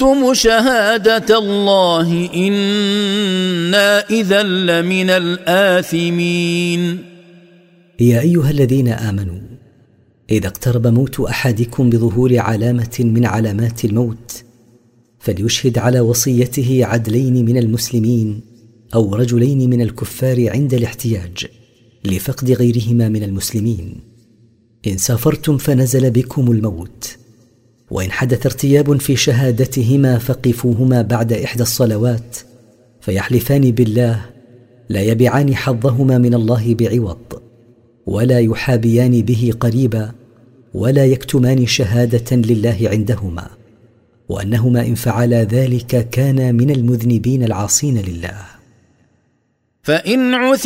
كتمتم شهادة الله إنا إذا لمن الآثمين. يا أيها الذين آمنوا إذا اقترب موت أحدكم بظهور علامة من علامات الموت فليشهد على وصيته عدلين من المسلمين أو رجلين من الكفار عند الاحتياج لفقد غيرهما من المسلمين. إن سافرتم فنزل بكم الموت وإن حدث ارتياب في شهادتهما فقفوهما بعد إحدى الصلوات فيحلفان بالله لا يبيعان حظهما من الله بعوض ولا يحابيان به قريبا ولا يكتمان شهادة لله عندهما، وأنهما إن فعلا ذلك كانا من المذنبين العاصين لله. فإن